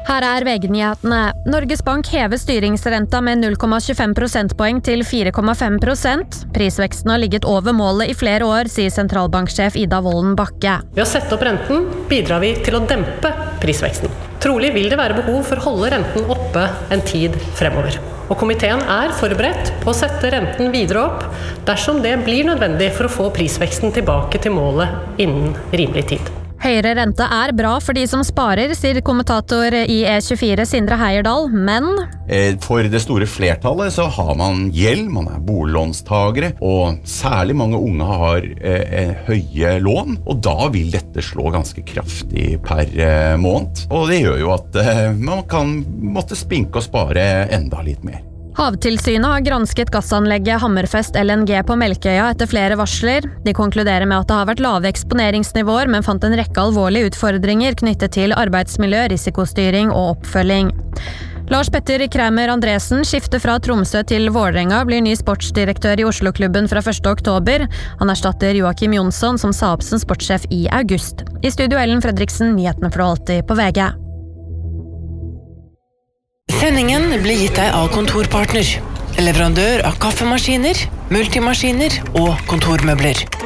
Her VG-nyhetene. Norges Bank hever styringsrenta med 0,25 prosentpoeng til 4,5%. Prisveksten har ligget over målet i flere år, sier sentralbanksjef Ida Wolden Bakke. Ved å sette opp renten bidrar vi til å dempe prisveksten. Trolig vil det være behov for å holde renten oppe en tid fremover. Og komiteen forberedt på å sette renten videre opp dersom det blir nødvendig for å få prisveksten tilbake til målet innen rimelig tid. Høyere rente bra for de som sparer, sier kommentator i E24 Sindre Heierdal, men for det store flertallet så har man gjeld, man boliglånstagere, og særlig mange unge har høye lån, og da vil dette slå ganske kraftig per måned. Og det gjør jo at man kan måtte spinke og spare enda litt mer. Havtilsynet har gransket gassanlegget Hammerfest LNG på Melkøya etter flere varsler. De konkluderer med at det har vært lave eksponeringsnivåer, men fant en rekke alvorlige utfordringer knyttet til arbeidsmiljø, risikostyring og oppfølging. Lars Petter Kramer Andresen skifter fra Tromsø til Vålerenga, blir ny sportsdirektør i Oslo-klubben fra 1. oktober. Han erstatter Joakim Jonsson, som sa opp som sportssjef i august. I studio Ellen Fredriksen, nyhetene for alltid på VG. Sendingen blir gitt deg av Kontorpartner, leverandør av kaffemaskiner, multimaskiner og kontormøbler.